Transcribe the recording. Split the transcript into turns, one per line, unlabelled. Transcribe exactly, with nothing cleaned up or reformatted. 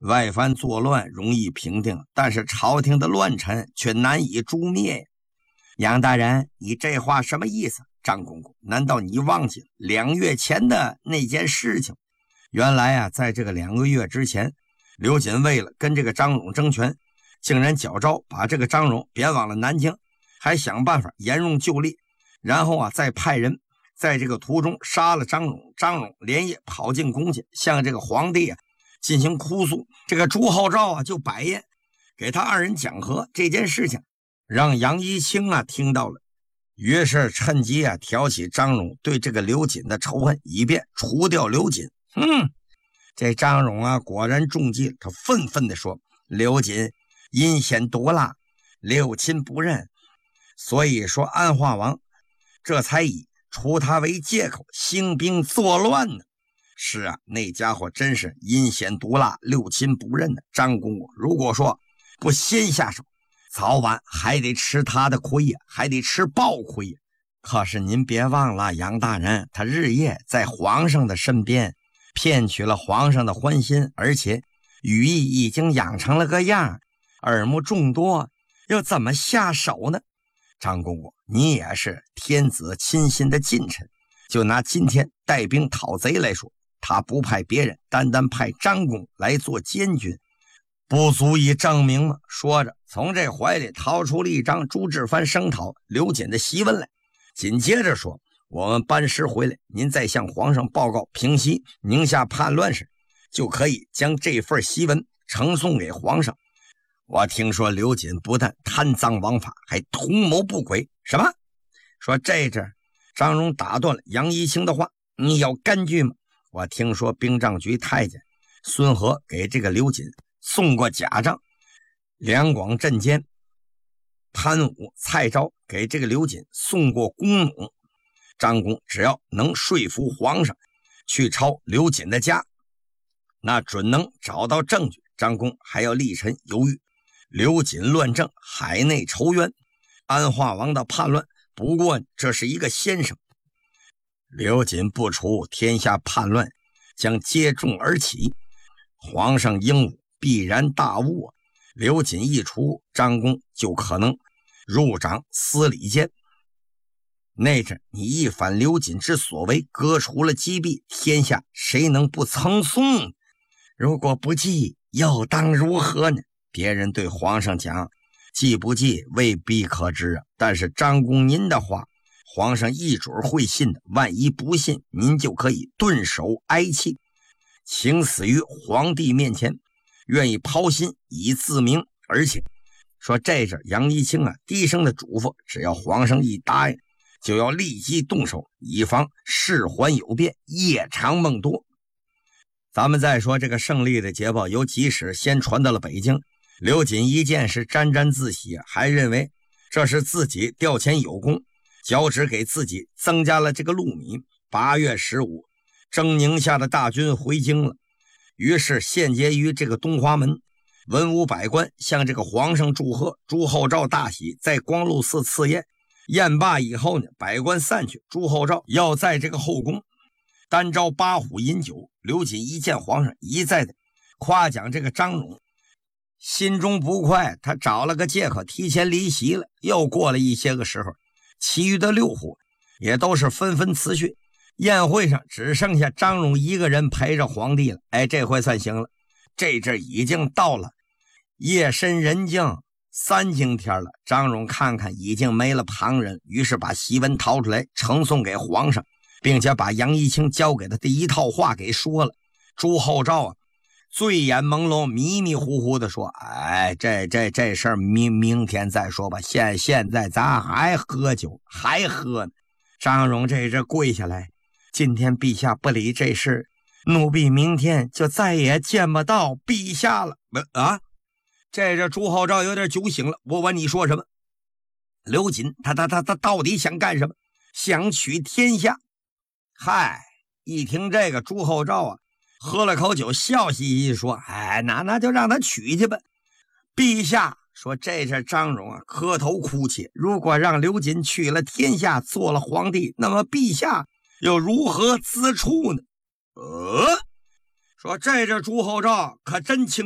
外藩作乱容易平定，但是朝廷的乱臣却难以诛灭呀。杨大人，你这话什么意思？张公公，难道你忘记了两月前的那件事情？原来啊，在这个两个月之前，刘瑾为了跟这个张戎争权，竟然矫诏把这个张戎贬往了南京，还想办法沿用旧例，然后啊再派人在这个途中杀了张戎。张戎连夜跑进宫去，向这个皇帝啊进行哭诉。这个朱厚照啊就摆宴给他二人讲和，这件事情让杨一清啊听到了，于是趁机啊挑起张戎对这个刘瑾的仇恨，以便除掉刘瑾。嗯，这张戎啊果然中计了，他愤愤地说：刘瑾阴险毒辣，六亲不认，所以说安化王这才以除他为借口兴兵作乱呢。是啊，那家伙真是阴险毒辣，六亲不认的。张公公如果说不先下手，早晚还得吃他的亏呀，还得吃暴亏呀。可是您别忘了，杨大人他日夜在皇上的身边，骗取了皇上的欢心，而且羽翼已经养成了个样，耳目众多，又怎么下手呢？张公公，你也是天子亲信的近臣，就拿今天带兵讨贼来说，他不派别人，单单派张公来做监军，不足以证明吗？说着，从这怀里掏出了一张朱志藩声讨刘瑾的檄文来，紧接着说：我们班师回来，您再向皇上报告平息宁夏叛乱时，就可以将这份檄文呈送给皇上。我听说刘瑾不但贪赃枉法，还图谋不轨。什么？说这阵张戎打断了杨一清的话：你有根据吗？我听说兵账局太监孙和给这个刘瑾送过假账，两广镇监潘武、蔡昭给这个刘瑾送过弓弩。张公只要能说服皇上去抄刘瑾的家，那准能找到证据。张公还要力陈犹豫，刘瑾乱政，海内仇冤，安化王的叛乱，不过这是一个先声。刘瑾不除，天下叛乱将接踵而起，皇上英武必然大误啊！刘瑾一除，张公就可能入掌司礼监。那阵你一反刘瑾之所为，革除了积弊，天下谁能不称颂？如果不记，又当如何呢？别人对皇上讲，记不记未必可知啊。但是张公您的话，皇上一准会信的。万一不信，您就可以顿首哀泣，请死于皇帝面前，愿意抛心以自明。而且说这阵杨一清啊低声的嘱咐，只要皇上一答应，就要立即动手，以防事缓有变，夜长梦多。咱们再说这个胜利的捷报由集使先传到了北京，刘瑾一见是沾沾自喜，还认为这是自己调遣有功，交旨给自己增加了这个禄米。八月十五，征宁夏的大军回京了，于是献结于这个东华门，文武百官向这个皇上祝贺。朱厚照大喜，在光禄寺赐宴，宴罢以后呢，百官散去，朱厚照要在这个后宫单招八虎饮酒。刘瑾一见皇上一再的夸奖这个张戎，心中不快，他找了个借口提前离席了。又过了一些个时候，其余的六虎也都是纷纷辞去，宴会上只剩下张戎一个人陪着皇帝了。哎，这回算行了，这阵已经到了夜深人静三更天了。张戎看看已经没了旁人，于是把檄文掏出来呈送给皇上，并且把杨一清交给他的一套话给说了。朱厚照啊醉眼朦胧，迷迷糊糊的说：哎，这这这事儿明明天再说吧，现现在咱还喝酒还喝呢。张戎这阵跪下来：今天陛下不理这事，奴婢明天就再也见不到陛下了。啊，这这朱厚照有点酒醒了。我问你说什么？刘瑾他他他他到底想干什么？想取天下。嗨，一听这个，朱厚照啊喝了口酒，笑嘻嘻说：哎，那那就让他取去吧。陛下说，这是张戎啊磕头哭泣，如果让刘瑾取了天下，做了皇帝，那么陛下又如何自处呢？呃，说这这朱厚照可真清